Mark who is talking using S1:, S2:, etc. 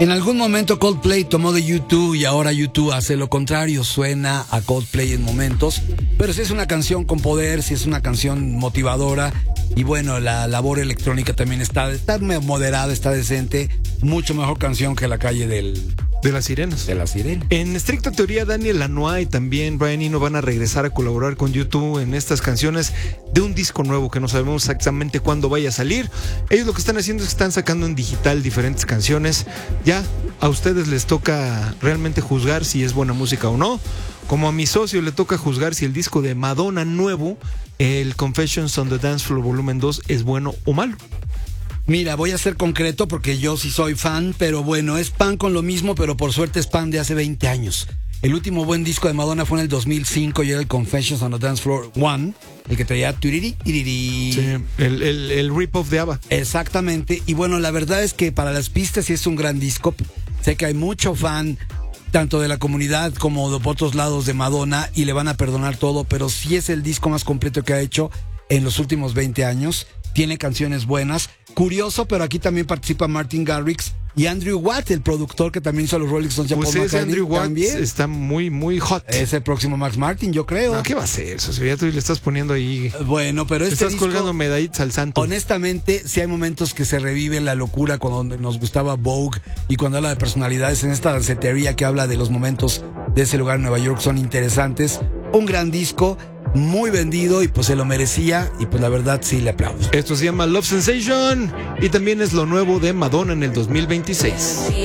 S1: En algún momento Coldplay tomó de U2 y ahora U2 hace lo contrario, suena a Coldplay en momentos, pero si es una canción con poder, si es una canción motivadora, y bueno, la labor electrónica también está moderada, está decente, mucho mejor canción que La calle de las sirenas.
S2: En estricta teoría, Daniel Lanois y también Brian Eno van a regresar a colaborar con U2 en estas canciones de un disco nuevo que no sabemos exactamente cuándo vaya a salir. Ellos lo que están haciendo es que están sacando en digital diferentes canciones. Ya a ustedes les toca realmente juzgar si es buena música o no. Como a mi socio le toca juzgar si el disco de Madonna nuevo, el Confessions on the Dance Floor Volumen 2, es bueno o malo.
S1: Mira, voy a ser concreto porque yo sí soy fan, pero bueno, es pan con lo mismo, pero por suerte es pan de hace 20 años. El último buen disco de Madonna fue en el 2005 y era el Confessions on the Dance Floor 1, el que traía turiri, iriri.
S2: Sí, el rip-off de ABBA.
S1: Exactamente, y bueno, la verdad es que para las pistas sí es un gran disco. Sé que hay mucho fan, tanto de la comunidad como de otros lados de Madonna, y le van a perdonar todo, pero sí es el disco más completo que ha hecho en los últimos 20 años. Tiene canciones buenas. Curioso, pero aquí también participa Martin Garrix y Andrew Watt, el productor que también hizo los Rolling Stones.
S2: Pues ese Andrew Watt también está muy, muy hot.
S1: Es el próximo Max Martin, yo creo.
S2: No, ¿qué va a ser eso? Si ya tú le estás poniendo ahí.
S1: Bueno, pero
S2: este estás disco, colgando medallitas al santo.
S1: Honestamente, sí hay momentos que se revive la locura cuando nos gustaba Vogue y cuando habla de personalidades. En esta dancetería que habla de los momentos de ese lugar en Nueva York son interesantes. Un gran disco, muy vendido, y pues se lo merecía, y pues la verdad sí le aplaudo.
S2: Esto se llama Love Sensation y también es lo nuevo de Madonna en el 2026.